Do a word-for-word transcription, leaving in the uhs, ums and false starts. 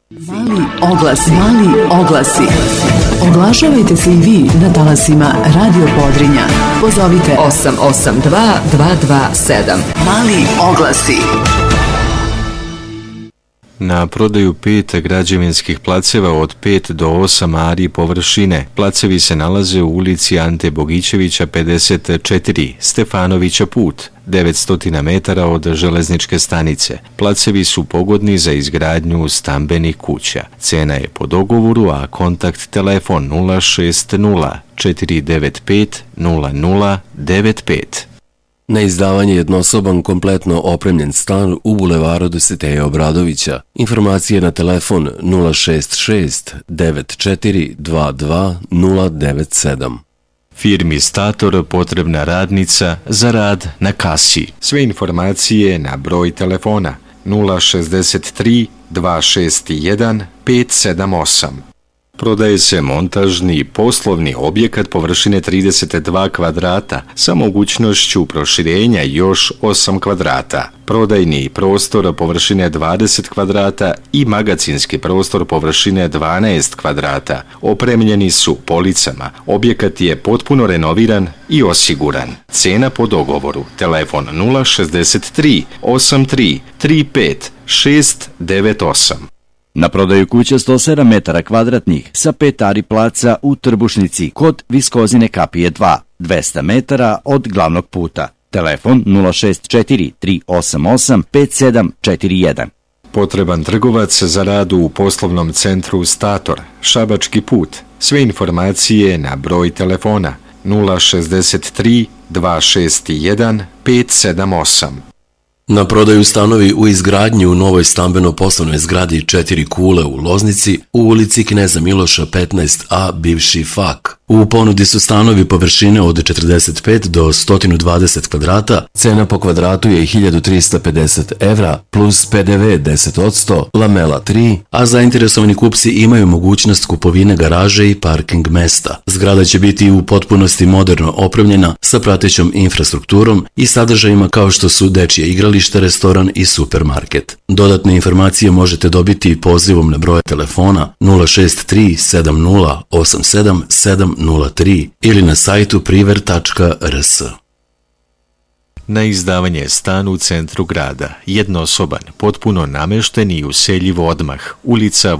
Mali oglasi, mali oglasi. Oglašavajte se i vi na talasima Radio Podrinja. Pozovite osam osam dva dva dva sedam. Mali oglasi. Na prodaju pet građevinskih placeva od pet do osam ari površine. Placevi se nalaze u ulici Ante Bogićevića pedeset četiri, Stefanovića put, devetsto metara od železničke stanice. Placevi su pogodni za izgradnju stambenih kuća. Cena je po dogovoru, a kontakt telefon nula šest nula četiri devet pet nula nula devet pet. Na izdavanje jednosoban kompletno opremljen stan u bulevaru Dositeja Obradovića. Informacije na telefon nula šest šest devet četiri dva dva nula devet sedam. Firmi Stator potrebna radnica za rad na kasi. Sve informacije na broj telefona nula šezdeset tri dva šest jedan pet sedam osam. Prodaje se montažni poslovni objekat površine trideset dva kvadrata sa mogućnošću proširenja još osam kvadrata. Prodajni prostor površine dvadeset kvadrata i magacinski prostor površine dvanaest kvadrata. Opremljeni su policama. Objekat je potpuno renoviran i osiguran. Cena po dogovoru. Telefon nula šezdeset tri osam tri tri pet šest devet osam. Na prodaju kuća sto sedam metara kvadratnih sa pet ari placa u Trbušnici kod Viskozine kapije dva, dvesta metara od glavnog puta. Telefon nula šest četiri tri osam osam pet sedam četiri jedan. Potreban trgovac za rad u poslovnom centru Stator, Šabački put. Sve informacije na broj telefona nula šezdeset tri dva šest jedan pet sedam osam. Na prodaju stanovi u izgradnji u novoj stambeno-poslovnoj zgradi četiri kule u Loznici u ulici Kneza Miloša petnaest a, bivši F A K. U ponudi su stanovi površine od četrdeset pet do sto dvadeset kvadrata, cena po kvadratu je hiljadu trista pedeset evra plus P D V deset posto, lamela tri, a zainteresovani kupci imaju mogućnost kupovine garaže i parking mesta. Zgrada će biti u potpunosti moderno opremljena sa pratećom infrastrukturom i sadržajima kao što su dečje igralište, restoran i supermarket. Dodatne informacije možete dobiti pozivom na broj telefona nula šest tri sedam nula osam sedam sedam nula tri ili na sajtu priver tačka r s. Na izdavanje stan u centru grada, jednosoban, potpuno namešten i useljiv odmah, ulica